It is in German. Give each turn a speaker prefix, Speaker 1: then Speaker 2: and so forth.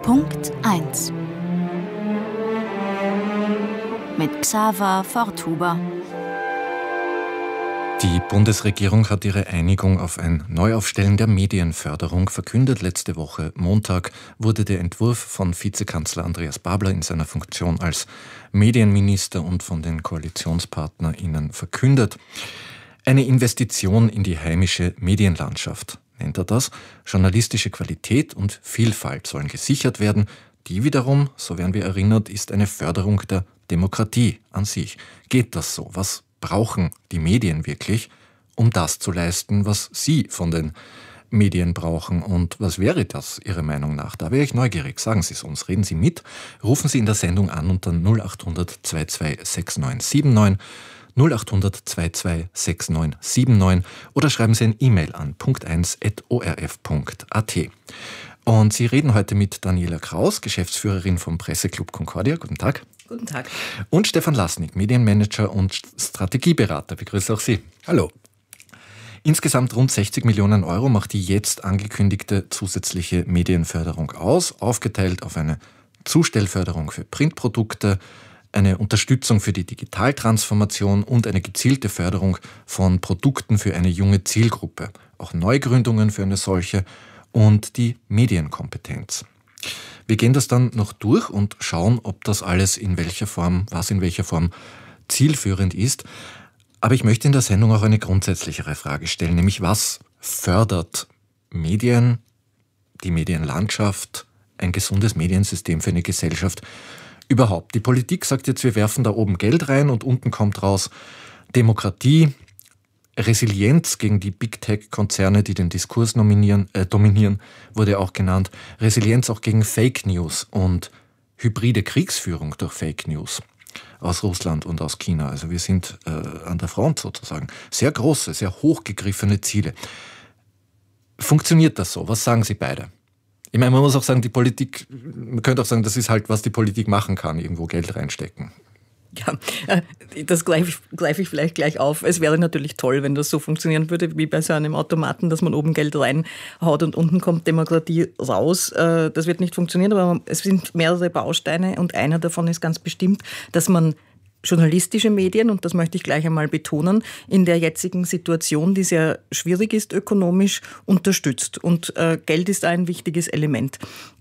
Speaker 1: Punkt 1 mit Xaver Forthuber.
Speaker 2: Die Bundesregierung hat ihre Einigung auf ein Neuaufstellen der Medienförderung verkündet. Letzte Woche Montag wurde der Entwurf von Vizekanzler Andreas Babler in seiner Funktion als Medienminister und von den KoalitionspartnerInnen verkündet. Eine Investition in die heimische Medienlandschaft nennt er das. Journalistische Qualität und Vielfalt sollen gesichert werden. Die wiederum, so werden wir erinnert, ist eine Förderung der Demokratie an sich. Geht das so? Was brauchen die Medien wirklich, um das zu leisten, was Sie von den Medien brauchen? Und was wäre das Ihrer Meinung nach? Da wäre ich neugierig. Sagen Sie es uns. Reden Sie mit. Rufen Sie in der Sendung an unter 0800 22 6979, 0800 22 6979 oder schreiben Sie ein E-Mail an punkt1@orf.at. Und Sie reden heute mit Daniela Kraus, Geschäftsführerin vom Presseclub Concordia. Guten Tag.
Speaker 3: Guten Tag.
Speaker 2: Und Stefan Lasnik, Medienmanager und Strategieberater. Begrüße auch Sie.
Speaker 4: Hallo.
Speaker 2: Insgesamt rund 60 Millionen Euro macht die jetzt angekündigte zusätzliche Medienförderung aus, aufgeteilt auf eine Zustellförderung für Printprodukte, eine Unterstützung für die Digitaltransformation und eine gezielte Förderung von Produkten für eine junge Zielgruppe, auch Neugründungen für eine solche und die Medienkompetenz. Wir gehen das dann noch durch und schauen, ob das alles in welcher Form zielführend ist. Aber ich möchte in der Sendung auch eine grundsätzlichere Frage stellen, nämlich was fördert Medien, die Medienlandschaft, ein gesundes Mediensystem für eine Gesellschaft überhaupt? Die Politik sagt jetzt, wir werfen da oben Geld rein und unten kommt raus Demokratie, Resilienz gegen die Big-Tech-Konzerne, die den Diskurs dominieren, wurde auch genannt. Resilienz auch gegen Fake News und hybride Kriegsführung durch Fake News aus Russland und aus China. Also wir sind an der Front sozusagen. Sehr große, sehr hochgegriffene Ziele. Funktioniert das so? Was sagen Sie beide? Ich meine, man muss auch sagen, die Politik, man könnte auch sagen, das ist halt, was die Politik machen kann, irgendwo Geld reinstecken.
Speaker 3: Ja, das greife ich vielleicht gleich auf. Es wäre natürlich toll, wenn das so funktionieren würde, wie bei so einem Automaten, dass man oben Geld reinhaut und unten kommt Demokratie raus. Das wird nicht funktionieren, aber es sind mehrere Bausteine und einer davon ist ganz bestimmt, dass man journalistische Medien, und das möchte ich gleich einmal betonen, in der jetzigen Situation, die sehr schwierig ist ökonomisch, unterstützt. Und Geld ist ein wichtiges Element.